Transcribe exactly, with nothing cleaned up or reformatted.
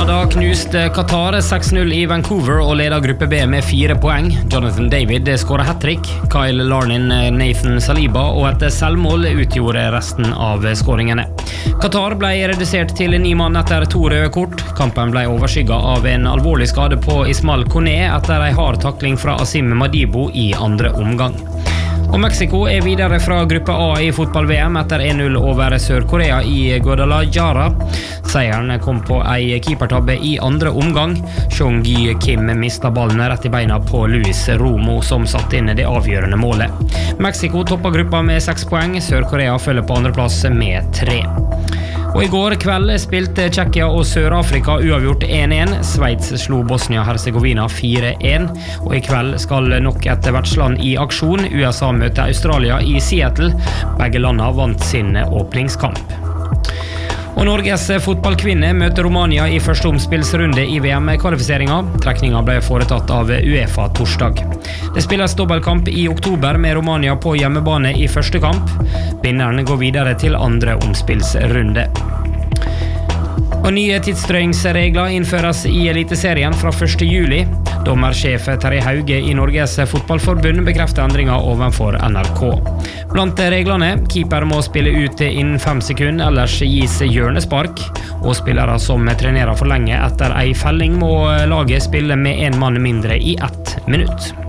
Canada knuste Qatar seks null i Vancouver og leder gruppe B med fire poeng. Jonathan David skåret hat-trick, Kyle Larnin, Nathan Saliba og et selvmål utgjorde resten av skåringene. Qatar ble redusert til ni mann etter to røde kort. Kampen ble overskygget av en alvorlig skade på Ismail Kone etter en hard takling fra Asim Madibo i andre omgang. Og Mexico er videre fra gruppe A i fotball-V M etter en null over Sør-Korea i Guadalajara. Seieren kom på ei keepertabbe i andre omgang. Chong-Gi Kim mistet ballen rett i beina på Luis Romo, som satt inn det avgjørende målet. Mexico topper gruppa med seks poeng. Sør-Korea følger på andreplass med tre. Og i går kveld spilte Tsjekkia og Sør-Afrika uavgjort en en. Sveits slo Bosnia-Herzegovina fire en. Og i kveld skal nok et vertsland i aksjon. U S A møter Australia i Seattle. Begge landene vant sin åpningskamp. Og Norges fotballkvinne møter Romania i første omspillsrunde i V M-kvalifiseringa. Trekninga ble foretatt av UEFA torsdag. Det spilles dobbeltkamp i oktober med Romania på hjemmebane i første kamp. Vinneren går videre til andre omspillsrunde. Og nye tidsstrøingsregler innføres i Eliteserien fra første juli. Dommersjef Terje Hauge i Norges fotballforbund bekrefter endringer ovenfor N R K. Blant reglene, keeper må spille ut innen fem sekunder, ellers gis hjørnespark, og spillere som trenerer for lenge etter ei felling må laget spille med en mann mindre i ett minutt.